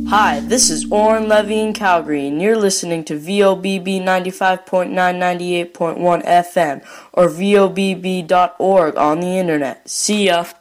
Hi, this is Oren Levy in Calgary, and you're listening to VOBB 95.9, 98.1 FM, or VOBB.org on the internet. See ya!